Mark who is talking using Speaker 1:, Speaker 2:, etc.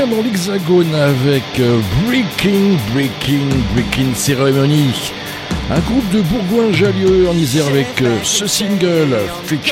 Speaker 1: revient dans l'Hexagone avec Breaking Ceremony. Un groupe de Bourgoin-Jallieu en Isère avec ce single featuring